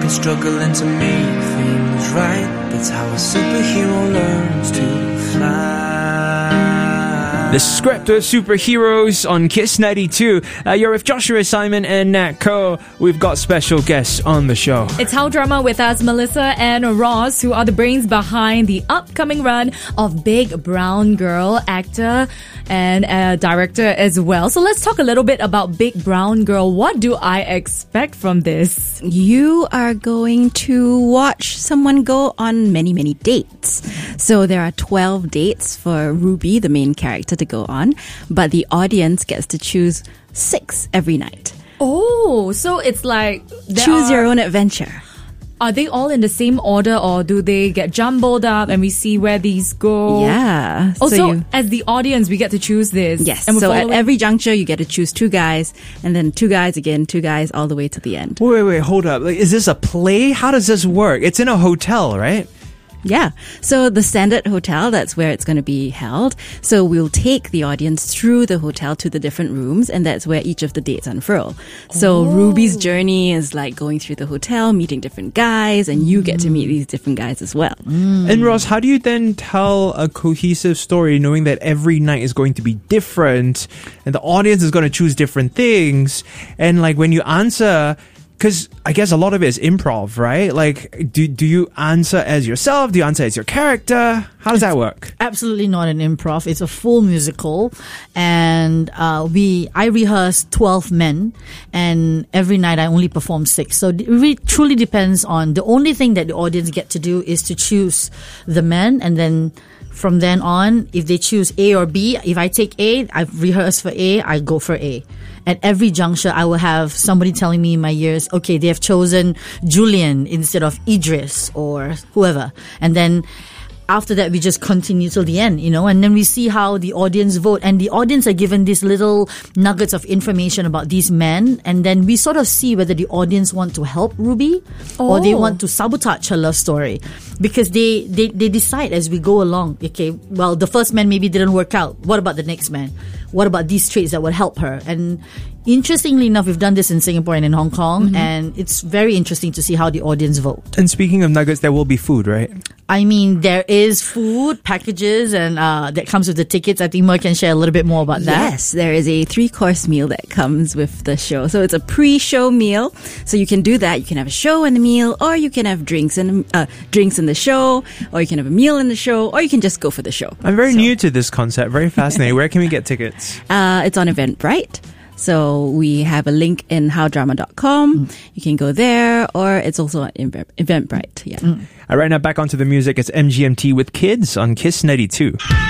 and struggling to make things right. That's how a superhero learns to fly. The script of Superheroes on Kiss 92. You're with Joshua, Simon, and Nat Ko. We've got special guests on the show. It's How Drama with us, Melissa and Ross, who are the brains behind the upcoming run of Big Brown Girl, actor and director as well. So let's talk a little bit about Big Brown Girl. What do I expect from this? You are going to watch someone go on many, many dates. So there are 12 dates for Ruby, the main character, to go on, but the audience gets to choose 6 every night. Oh, so it's like choose your own adventure. Are they all in the same order, or do they get jumbled up and we see where these go? Yeah. Also, as the audience, we get to choose this. Yes. And so at every juncture, you get to choose 2 guys, and then 2 guys again, 2 guys, all the way to the end. Wait, hold up. Like, is this a play? How does this work? It's in a hotel, right? Yeah. So the Standard Hotel, that's where it's going to be held. So we'll take the audience through the hotel to the different rooms, and that's where each of the dates unfurl. So Ruby's journey is like going through the hotel, meeting different guys, and you get to meet these different guys as well. And Ross, how do you then tell a cohesive story knowing that every night is going to be different and the audience is going to choose different things? And like when you answer, because I guess a lot of it is improv, right? Like, do you answer as yourself? Do you answer as your character? How does that work? Absolutely not an improv. It's a full musical. And I rehearse 12 men. And every night I only perform 6. So it really truly depends on, the only thing that the audience get to do is to choose the men. And then from then on, if they choose A or B, if I take A, I've rehearsed for A, I go for A. At every juncture, I will have somebody telling me in my ears, okay, they have chosen Julian instead of Idris or whoever. And then after that, we just continue till the end, and then we see how the audience vote. And the audience are given these little nuggets of information about these men. And then we sort of see whether the audience want to help Ruby or they want to sabotage her love story. Because they decide as we go along, okay, well, the first man maybe didn't work out. What about the next man? What about these traits that would help her? And interestingly enough, we've done this in Singapore and in Hong Kong, and it's very interesting to see how the audience vote. And speaking of nuggets, there will be food, right? I mean, there is food packages and that comes with the tickets. I think Mer can share a little bit more about that. Yes, there is a 3-course meal that comes with the show. So it's a pre-show meal. So you can do that. You can have a show and a meal, or you can have drinks in the show, or you can have a meal in the show, or you can just go for the show. I'm very new to this concept. Very fascinating. Where can we get tickets? It's on Eventbrite. So we have a link in howdrama.com. You can go there, or it's also on Eventbrite. Yeah. All right, now back onto the music. It's MGMT with Kids on Kiss 92.